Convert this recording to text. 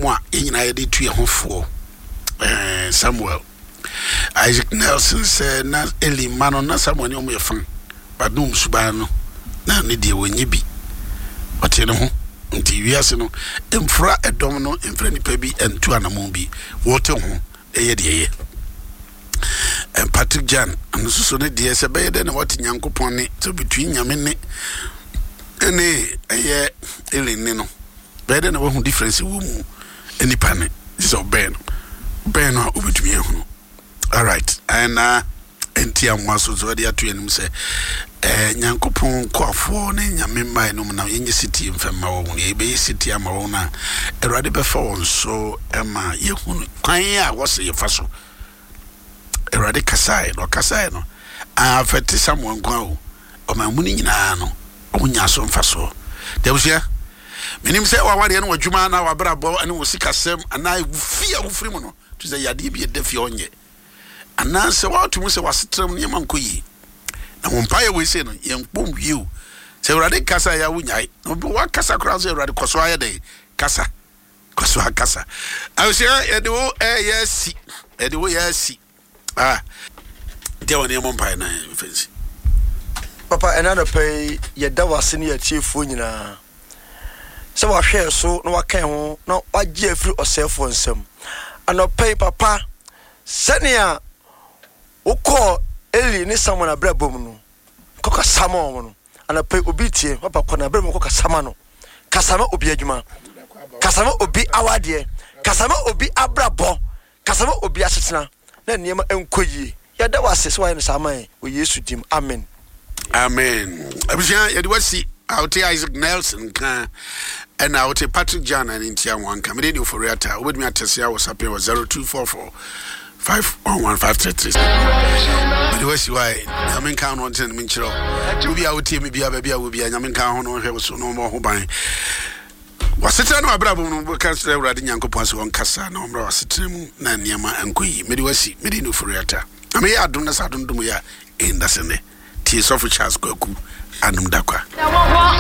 nkɔmmɔ a yɛnyina yɛde tu yɛ ho foɔ Samuel Isaac Nelson said na Eli mano na Samuel ne ɔmo yɛ fan badum suban no na ne de wonye bi ɔte ne ho nti wiase no emfra edom no emfra nipa bi entu anamon bi wote ho ɛyɛ de ɛyɛ Patrick Jan and so ne de ɛsɛ bɛyɛ de na wɔte nyankopɔn ne so between nyame ne ene ɛyɛ Eli ne no bɛyɛ de na wɔhu difference wo mu enipa ne so bɛn no obetumi ehunu. All right, and entia mwaso so de atu enim se nyankopon kwafo ne nyame mai no na yenye city mfema wo hu ye be city ama wo na erade be fa won so ema ye hunu kwan a wo se ye fa so erade kasai no afeti Samuel nkwa o ma mu ni nyina no onya so mfa so de busia menim se wa wade no wadwuma na wa brabo ane wo sikasem ana fia wo firi mu no to say yade bi e dafi onye ana se wa to mu se wasetram ne man koyi na wompaye we se no yenkpom wiu se urade kasa ya wunyai no bi wa kasa kra so urade koso aye de kasa awsia ye de wo yes e de wo yes de woni mompaye na fancy papa another pay ye da wase ne ya chiefo nyina se wa hwe so na wa kan ho na wa gi afiri osefo nsam anopay papa senia woko Eli ni Samuel na brabom no koka Samuel no anapay obi tie papa kona brabom koka Samuel no kasama obi adwuma kasama obi awade kasama obi abrabo kasama obi asetena na niema enkoyie yada wase so wa ne saman o Yesu dim amen abusha yedi wasi out Isaac Nelson kan and out Patrick Jan and Intia one comedy for Reata with me at Tessia was up here 0244 51153. But what's why? I mean, count on 10 minutes. Maybe I would tell me, baby, I will be. I mean, count on her so no more. Who buy? Was it no bravo? No, can't say riding Yanko Pons on Cassa, no more. Was it Nanyama and Kui? Maybe was he? Maybe no for Reata. I mean, I don't know. In the Sunday, tears of a chance go. Anum Dakwa.